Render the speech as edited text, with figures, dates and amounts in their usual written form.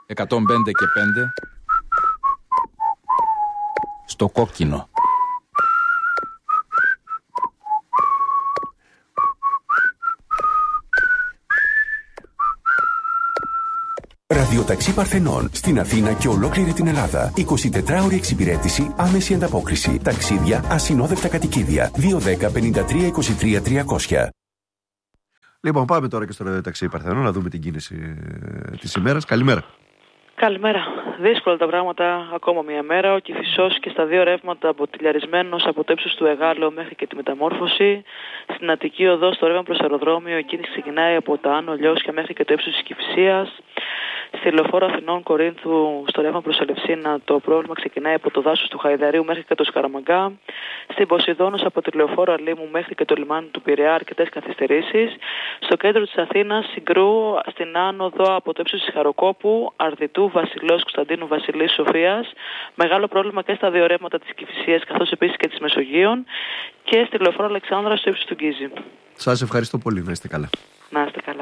105 και 5 στο κόκκινο. Ραδιοταξί Παρθενών στην Αθήνα και ολόκληρη την Ελλάδα. 24ωρη εξυπηρέτηση, άμεση ανταπόκριση. Ταξίδια, ασυνόδευτα κατοικίδια. 210 53 23 300. Λοιπόν, πάμε τώρα και στο Ραδιοταξί Παρθενών να δούμε την κίνηση της ημέρας. Καλημέρα. Καλημέρα. Δύσκολα τα πράγματα ακόμα μια μέρα. Ο Κηφισός και στα δύο ρεύματα αποτυλιαρισμένος από το ύψος του Εγάλεο μέχρι και τη Μεταμόρφωση. Στην Αττική Οδό, στο ρεύμα προς αεροδρόμιο, η κίνηση ξεκινάει από τα Άνω Λιώσια μέχρι και το ύψος της Κηφισίας. Στη λεωφόρο Αθηνών Κορίνθου, στο ρεύμα προς Ελευσίνα, το πρόβλημα ξεκινάει από το δάσος του Χαϊδαρίου μέχρι και το Σκαραμαγκά. Στην Ποσειδώνος, από τη λεωφόρο Αλήμου μέχρι και το λιμάνι του Πειραιά, αρκετές καθυστερήσεις. Στο κέντρο της Αθήνας, Συγκρού, στην άνοδο από το ύψος της Χαροκόπου, Αρδιτού, Βασιλός, Κωνσταντίνου, Βασιλής, Σοφίας. Μεγάλο πρόβλημα και στα δύο ρεύματα της Κηφισίας, καθώς επίσης και της Μεσογείων. Και στη λεωφόρο Αλεξάνδρα, στο ύψος του Γκίζη. Σας ευχαριστώ πολύ. Να είστε καλά. Να είστε καλά.